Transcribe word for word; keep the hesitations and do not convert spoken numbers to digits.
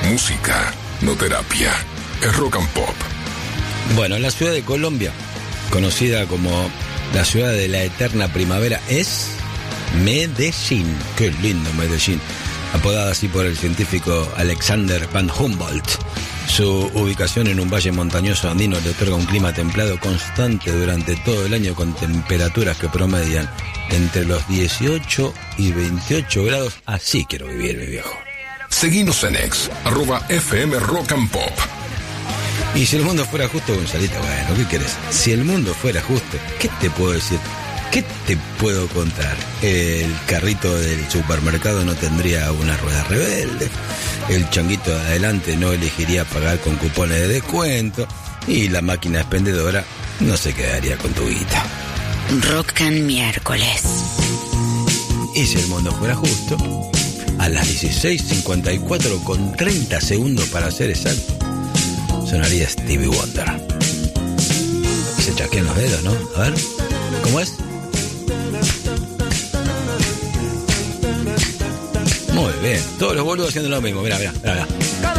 música, no terapia. Es Rock and Pop. Bueno, la ciudad de Colombia, conocida como la ciudad de la eterna primavera, es Medellín. Qué lindo Medellín. Apodada así por el científico Alexander Van Humboldt. Su ubicación en un valle montañoso andino le otorga un clima templado constante durante todo el año, con temperaturas que promedian entre los dieciocho y veintiocho grados. Así quiero vivir, mi viejo. Seguinos en ex, arroba F M Rock and Pop. Y si el mundo fuera justo, Gonzalito, bueno, ¿qué querés? Si el mundo fuera justo, ¿qué te puedo decir? ¿Qué te puedo contar? El carrito del supermercado no tendría una rueda rebelde, el changuito de adelante no elegiría pagar con cupones de descuento y la máquina expendedora no se quedaría con tu guita. Rock and miércoles. Y si el mundo fuera justo, a las dieciséis cincuenta y cuatro con treinta segundos para ser exacto, sonaría Stevie Wonder. Se chasquean los dedos, ¿no? A ver, ¿cómo es? Muy bien, todos los boludos haciendo lo mismo. Mira, mira, mira, mira.